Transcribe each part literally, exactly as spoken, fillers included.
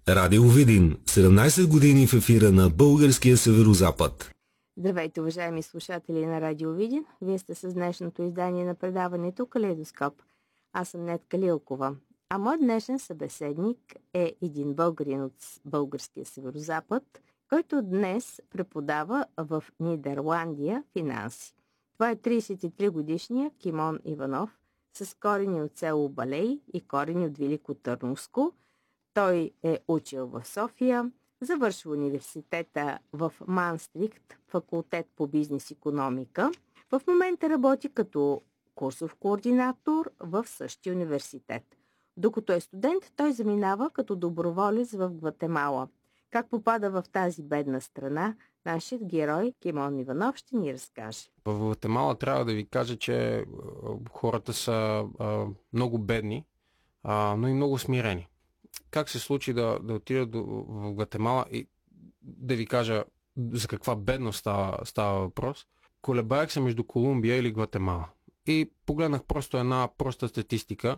Радио Видин, седемнайсет години в ефира на българския северозапад. Здравейте, уважаеми слушатели на Радио Видин. Вие сте с днешното издание на предаването Калейдоскоп. Аз съм Нетка Лилкова. А мой днешен събеседник е един българин от българския северозапад, който днес преподава в Нидерландия финанси. Това е трийсет и три годишния Кимон Иванов с корени от село Балей и корени от Велико Търновско. Той е учил в София, завършил университета в Манстрихт, факултет по бизнес-икономика. В момента работи като курсов координатор в същия университет. Докато е студент, той заминава като доброволец в Гватемала. Как попада в тази бедна страна, нашият герой Кимон Иванов ще ни разкаже. В Гватемала трябва да ви кажа, че хората са а, много бедни, а, но и много смирени. Как се случи да, да отида до, в Гватемала и да ви кажа за каква бедност става, става въпрос? Колебаях се между Колумбия или Гватемала. И погледнах просто една проста статистика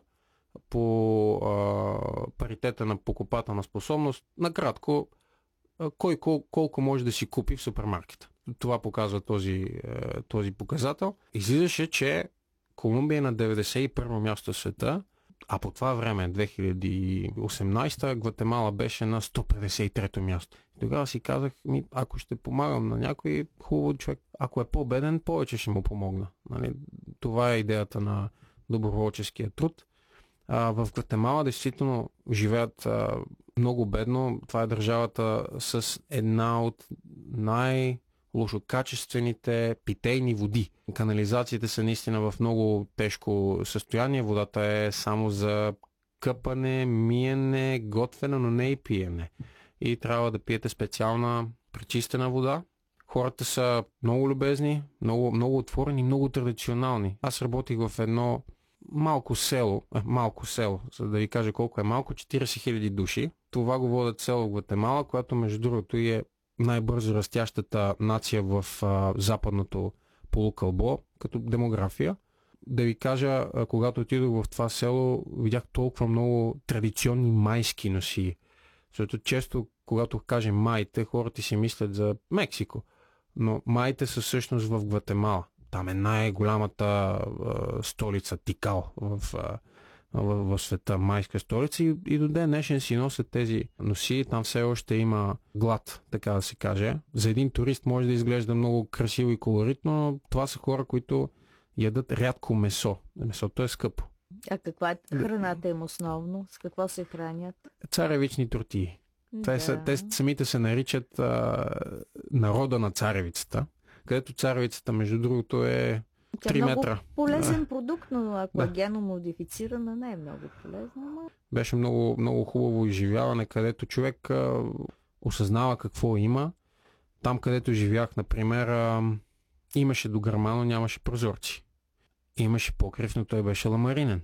по а, паритета на покупателна способност. Накратко, а, кой кол, колко може да си купи в супермаркета. Това показва този, а, този показател. Излизаше, че Колумбия е на деветдесет и първо място в света, а по това време, две хиляди и осемнайсета, Гватемала беше на сто петдесет и трето място. И тогава си казах, ми, ако ще помагам на някой, хубаво човек, ако е по-беден, повече ще му помогна. Нали? Това е идеята на доброволческия труд. А, в Гватемала действително живеят а, много бедно. Това е държавата с една от най- лошокачествените питейни води. Канализациите са наистина в много тежко състояние. Водата е само за къпане, миене, готвене, но не и пиене. И трябва да пиете специална пречистена вода. Хората са много любезни, много, много отворени, много традиционални. Аз работих в едно малко село, е, малко село, за да ви кажа колко е малко, четирийсет хиляди души. Това го водят село в Гватемала, което между другото и е най-бързо растящата нация в а, западното полукълбо, като демография. Да ви кажа, а, когато отидох в това село, видях толкова много традиционни майски носии. Защото често, когато кажем майите, хората си мислят за Мексико. Но майите са всъщност в Гватемала. Там е най-голямата а, столица Тикал в, а, в, в света, майска столица. И, и до ден днешен си носят тези носи. Там все още има глад, така да се каже. За един турист може да изглежда много красиво и колоритно, но това са хора, които ядат рядко месо. Месото е скъпо. А каква е храната им основно? С какво се хранят? Царевични тортии. Да. Те, са, те самите се наричат а, народа на царевицата, където царевицата, между другото, е Тя три е много метра. полезен продукт, но ако Да. е геномодифицирана, не е много полезна. Но... Беше много, много хубаво изживяване, където човек а, осъзнава какво има. Там, където живях, например, а, имаше дограма, но нямаше прозорци. Имаше покрив, но той беше ламаринен.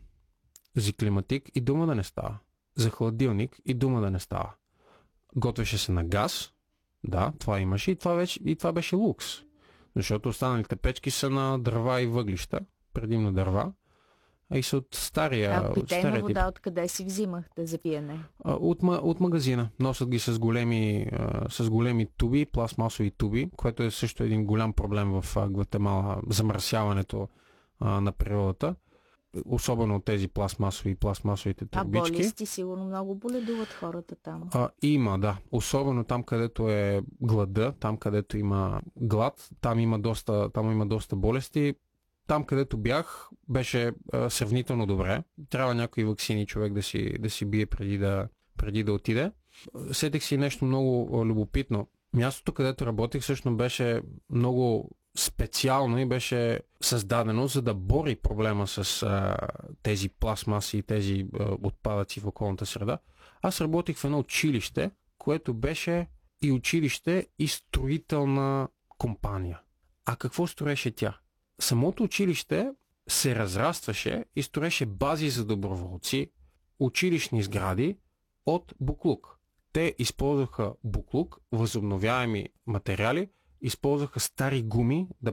За климатик и дума да не става. За хладилник и дума да не става. Готвеше се на газ, да, това имаше и това, вече, и това беше лукс. Защото останалите печки са на дърва и въглища, предимно дърва, а и са от стария... А питейна от вода откъде си взимахте за пиене? От, от магазина. Носят ги с големи, с големи туби, пластмасови туби, което е също един голям проблем в Гватемала, замърсяването на природата. Особено от тези пластмасови и пластмасовите турбички. А болести сигурно много боледуват хората там. А, има, да. Особено там, където е глада, там, където има глад, там има доста, там има доста болести. Там, където бях, беше а, сравнително добре. Трябва някои ваксини човек да си, да си бие преди да, преди да отиде. Сетих си нещо много любопитно. Мястото, където работих, всъщност беше много специално и беше създадено, за да бори проблема с а, тези пластмаси и тези а, отпадъци в околната среда. Аз работих в едно училище, което беше и училище, и строителна компания. А какво строеше тя? Самото училище се разрастваше и строеше бази за доброволци, училищни сгради от буклук. Те използваха буклук, възобновяеми материали, използваха стари гуми да